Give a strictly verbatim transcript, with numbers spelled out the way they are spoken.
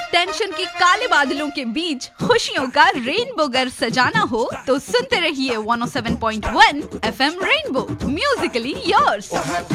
Tension की काले बादलों के बीच खुशियों का रेनबो गर सजाना हो तो सुनते रहिए one O seven point one F M rainbow, Musically yours.